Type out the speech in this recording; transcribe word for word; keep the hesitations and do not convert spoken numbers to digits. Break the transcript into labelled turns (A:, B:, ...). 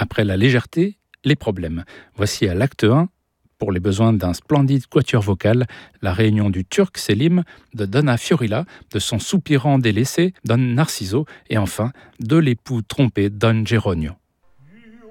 A: Après la légèreté, les problèmes. Voici à l'acte un, pour les besoins d'un splendide quatuor vocal, la réunion du Turc Selim, de Donna Fiorilla, de son soupirant délaissé, Don Narciso, et enfin de l'époux trompé Don Geronio.